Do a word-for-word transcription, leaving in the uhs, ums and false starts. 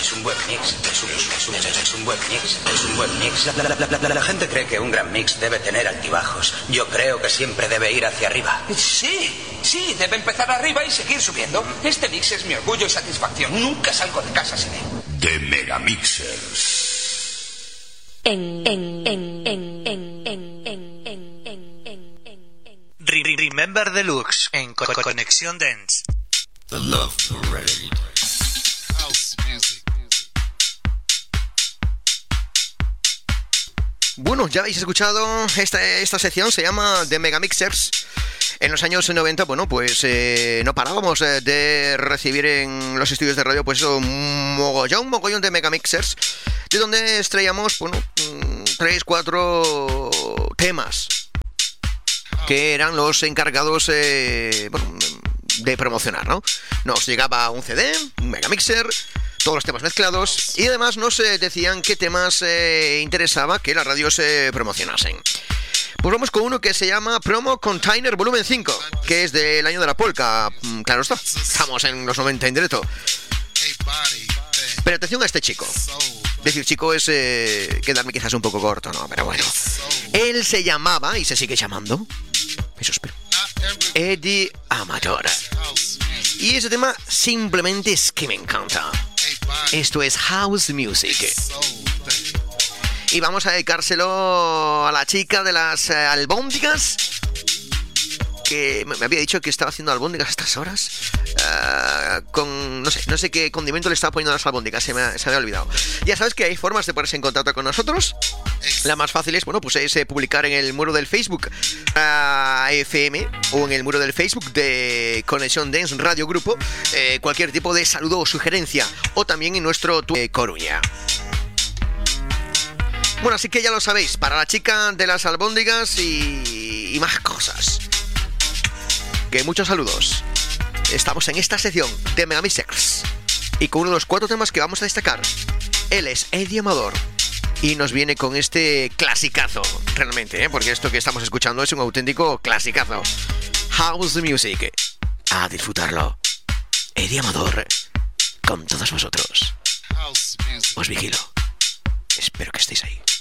Es un buen mix, es un, es un, es un buen mix, es un buen mix. La, la, la, la, la gente cree que un gran mix debe tener altibajos. Yo creo que siempre debe ir hacia arriba. Sí, sí, debe empezar arriba y seguir subiendo. Este mix es mi orgullo y satisfacción. Nunca salgo de casa sin él. The Megamixers. En, en, en, en, en, en, en, en, en, en. Remember Deluxe en co co Conexión Dance. The Love Parade. House music. Bueno, ya habéis escuchado esta, esta sección, se llama The Megamixers. En los años noventa, bueno, pues eh, no parábamos eh, de recibir en los estudios de radio pues un mogollón, mogollón de Megamixers, de donde extraíamos, bueno, tres, cuatro temas que eran los encargados eh, bueno, de promocionar, ¿no? Nos llegaba un C D, un Megamixer, todos los temas mezclados, y además nos eh, decían qué temas eh, interesaba que las radios eh, promocionasen. Pues vamos con uno que se llama Promo Container Volumen cinco, que es del año de la polka. Claro está, estamos en los noventa en directo. Pero atención a este chico. Decir chico es eh, quedarme quizás un poco corto, ¿no? Pero bueno. Él se llamaba, y se sigue llamando, eso espero, Eddie Amador. Y ese tema simplemente es que me encanta. Esto es House Music. Y vamos a dedicárselo a la chica de las eh, albóndigas, que me había dicho que estaba haciendo albóndigas a estas horas. Uh, con, no sé, no sé qué condimento le estaba poniendo a las albóndigas, se me, ha, se me ha olvidado. Ya sabes que hay formas de ponerse en contacto con nosotros. La más fácil es, bueno, pues es eh, publicar en el muro del Facebook uh, F M o en el muro del Facebook de Conexión Dance Radio Grupo eh, cualquier tipo de saludo o sugerencia, o también en nuestro Twitter Coruña. Bueno, así que ya lo sabéis, para la chica de las albóndigas y, y más cosas. Que muchos saludos. Estamos en esta sección de Megamixers y con uno de los cuatro temas que vamos a destacar. Él es Eddie Amador y nos viene con este clasicazo, realmente, ¿eh? Porque esto que estamos escuchando es un auténtico clasicazo. House Music. A disfrutarlo. Eddie Amador, con todos vosotros. Os vigilo. Espero que estéis ahí.